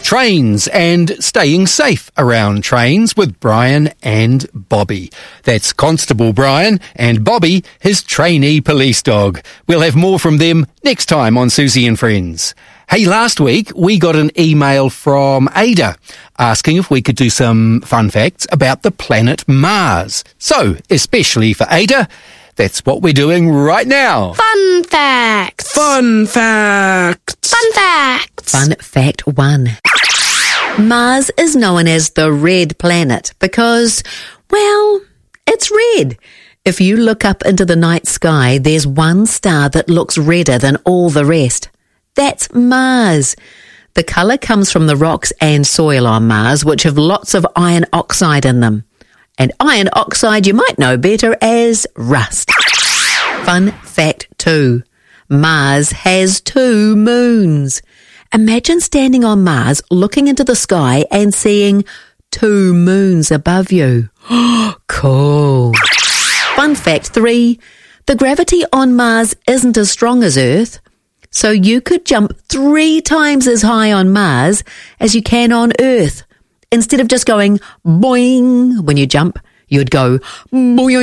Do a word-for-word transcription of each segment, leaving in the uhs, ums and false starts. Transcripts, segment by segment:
trains and staying safe around trains with Brian and Bobby. That's Constable Brian and Bobby, his trainee police dog. We'll have more from them next time on Susie and Friends. Hey, last week we got an email from Ada asking if we could do some fun facts about the planet Mars. So, especially for Ada, that's what we're doing right now. Fun facts. Fun facts. Fun facts. Fun fact one. Mars is known as the red planet because, well, it's red. If you look up into the night sky, there's one star that looks redder than all the rest. That's Mars. The colour comes from the rocks and soil on Mars, which have lots of iron oxide in them. And iron oxide you might know better as rust. Fun fact two. Mars has two moons. Imagine standing on Mars, looking into the sky and seeing two moons above you. Cool. Fun fact three. The gravity on Mars isn't as strong as Earth. So you could jump three times as high on Mars as you can on Earth. Instead of just going boing when you jump, you'd go boing.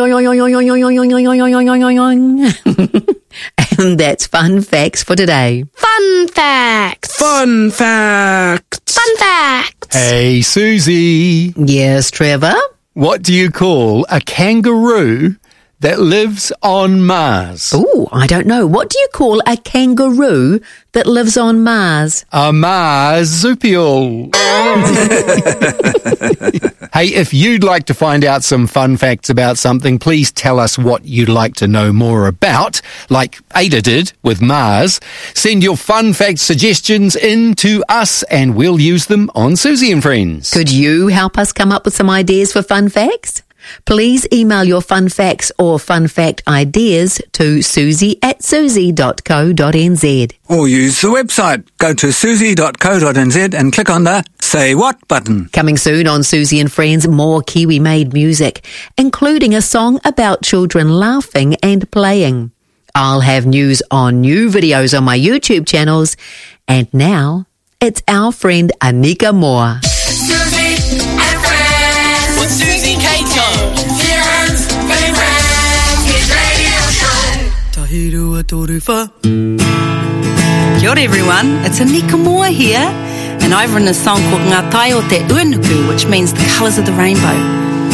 And that's fun facts for today. Fun facts. Fun facts. Fun facts. Hey, Susie. Yes, Trevor? What do you call a kangaroo that lives on Mars? Ooh, I don't know. What do you call a kangaroo that lives on Mars? A marsupial. Hey, if you'd like to find out some fun facts about something, please tell us what you'd like to know more about, like Ada did with Mars. Send your fun fact suggestions in to us and we'll use them on Susie and Friends. Could you help us come up with some ideas for fun facts? Please email your fun facts or fun fact ideas to susie at susie dot co dot n z. Or use the website. Go to susie dot co dot n z and click on the Say What button. Coming soon on Susie and Friends, more Kiwi-made music, including a song about children laughing and playing. I'll have news on new videos on my YouTube channels. And now, it's our friend Anika Moore. Susie and Friends with Susie Kato. Friends, friends, his radio show. Tahirua toruwha. Kia ora everyone, it's Anika Moore here, and I've written a song called Ngā Tai o Te Uanuku, which means the colours of the rainbow.